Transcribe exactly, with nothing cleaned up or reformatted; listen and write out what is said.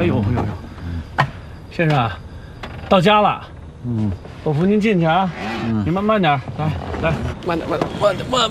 哎呦哎呦呦，先生啊，到家了。嗯，我扶您进去啊。嗯，您慢慢点，来来，慢点慢点慢点慢